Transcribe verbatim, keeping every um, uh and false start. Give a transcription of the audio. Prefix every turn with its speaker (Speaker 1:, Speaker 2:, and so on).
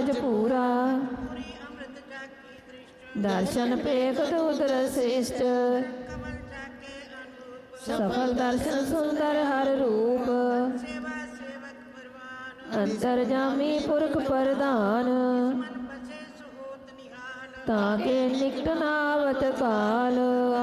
Speaker 1: ਕਾਰਜ ਪੂਰਾ। ਦਰਸ਼ਨ ਪੇਖ ਦੂਦਰ ਸ੍ਰਿਸ਼ਟ, ਸਫਲ ਦਰਸ਼ਨ ਸੁੰਦਰ ਹਰ ਰੂਪ। ਅੰਤਰਜਾਮੀ ਪੁਰਖ ਪ੍ਰਧਾਨ, ਤਾਂ ਕੇ ਨਿਕਟ ਨਾਵਤ ਕਾਲ।